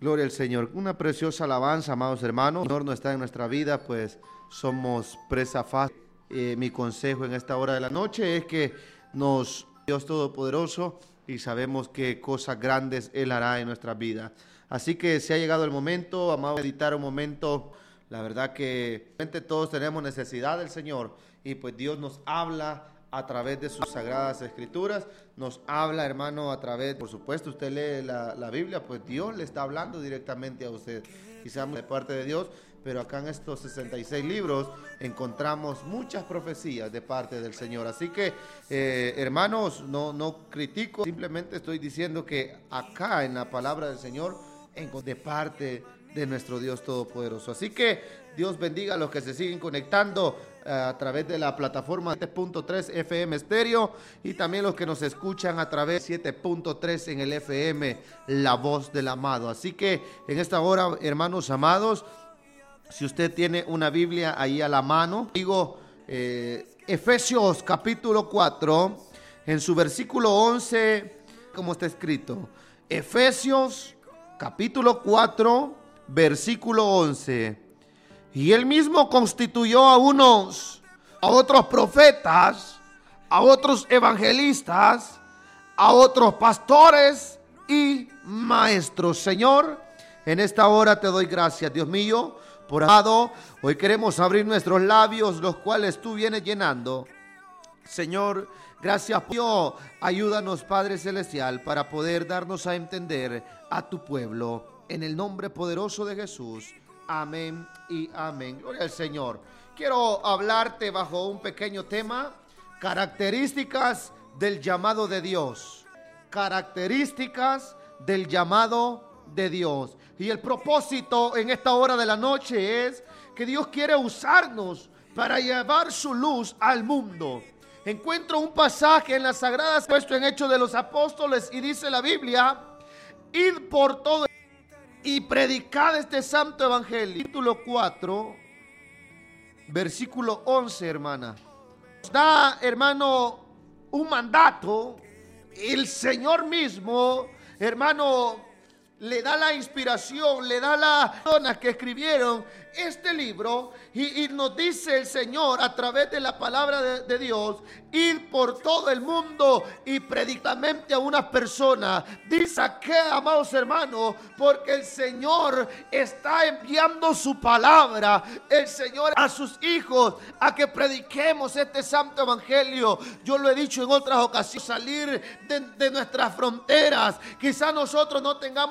Gloria al Señor. Una preciosa alabanza, amados hermanos. El Señor no está en nuestra vida, pues somos presa fácil. Mi consejo en esta hora de la noche es que Dios Todopoderoso, y sabemos qué cosas grandes Él hará en nuestra vida. Así que se ha llegado el momento, amados, meditar un momento. La verdad que todos tenemos necesidad del Señor, y pues Dios nos habla a través de sus sagradas escrituras, nos habla, hermano, a través, por supuesto, usted lee la Biblia, pues Dios le está hablando directamente a usted, quizás de parte de Dios, pero acá en estos 66 libros encontramos muchas profecías de parte del Señor. Así que, hermanos, no critico, simplemente estoy diciendo que acá en la palabra del Señor, de parte de nuestro Dios Todopoderoso. Así que Dios bendiga a los que se siguen conectando a través de la plataforma 7.3 FM Estéreo, y también los que nos escuchan a través de 7.3 en el FM La Voz del Amado. Así que en esta hora, hermanos amados, si usted tiene una Biblia ahí a la mano, digo Efesios capítulo 4, en su versículo 11, como está escrito, Efesios capítulo 4, versículo 11. Y él mismo constituyó a unos, a otros profetas, a otros evangelistas, a otros pastores y maestros. Señor, en esta hora te doy gracias, Dios mío, por amado. Hoy queremos abrir nuestros labios, los cuales tú vienes llenando. Señor, gracias por Dios. Ayúdanos, Padre Celestial, para poder darnos a entender a tu pueblo. En el nombre poderoso de Jesús. Amén y amén. Gloria al Señor. Quiero hablarte bajo un pequeño tema: características del llamado de Dios. Características del llamado de Dios. Y el propósito en esta hora de la noche es que Dios quiere usarnos para llevar su luz al mundo. Encuentro un pasaje en las Sagradas, puesto en Hechos de los Apóstoles, y dice la Biblia: id por todo y predicad este santo evangelio. Capítulo 4, versículo 11, hermana. Nos da, hermano, un mandato. El Señor mismo, hermano, le da la inspiración, le da las personas que escribieron este libro, y nos dice el Señor a través de la palabra de Dios: ir por todo el mundo y predicamente a unas personas. Dice que, amados hermanos, porque el Señor está enviando su palabra, el Señor a sus hijos, a que prediquemos este santo evangelio. Yo lo he dicho en otras ocasiones, salir de nuestras fronteras. Quizás nosotros no tengamos